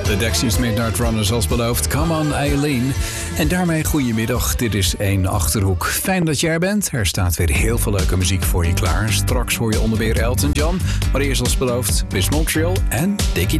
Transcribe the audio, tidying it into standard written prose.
De Dexys Midnight Runners als beloofd. Come on Eileen. En daarmee goedemiddag. Dit is 1 Achterhoek. Fijn dat jij er bent. Er staat weer heel veel leuke muziek voor je klaar. Straks hoor je onder meer Elton John. Maar eerst als beloofd Miss Montreal en Dickie